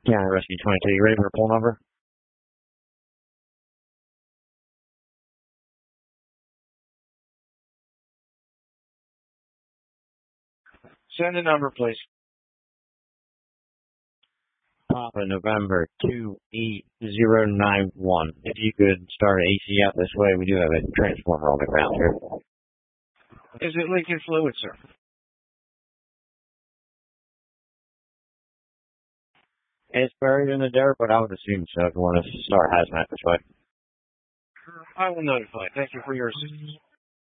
Yeah, Rescue 22, you ready for a pull number? Send a number, please. Papa November 28091. If you could start AC out this way, we do have a transformer on the ground here. Is it leaking fluid, sir? It's buried in the dirt, but I would assume so if you want to start hazmat this way. I will notify. Thank you for your assistance.